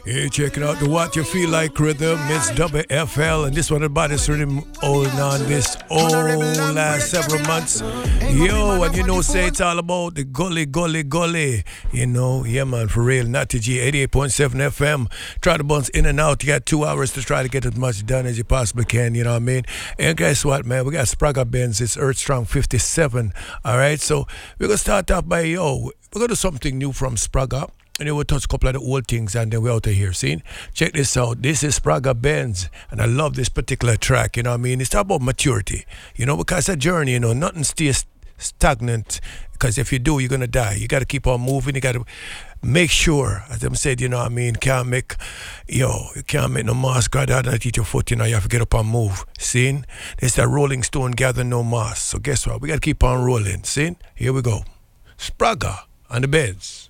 Hey, checking out the What You Feel Like rhythm. It's WFL, and this one about this rhythm holding on this last several months. Yo, and you know, say it's all about the gully. You know, yeah, man, for real. Natty G, 88.7 FM. Try to bounce in and out. You got 2 hours to try to get as much done as you possibly can, you know what I mean? And guess what, man? We got Sprague Benz. It's Earth Strong 57. All right, so we're going to start off by, we're going to do something new from Sprague. And then we'll touch a couple of the old things and then we're out of here. See? Check this out. This is Sprague Benz. And I love this particular track. You know what I mean? It's about maturity. You know, because it's a journey, you know, nothing stays stagnant. Because if you do, you're going to die. You got to keep on moving. You got to make sure, as I said, you know what I mean? You can't make no moss guard out and eat your foot. You know, you have to get up and move. See? It's that Rolling Stone gather no moss. So guess what? We got to keep on rolling. See? Here we go. Sprague on the Benz.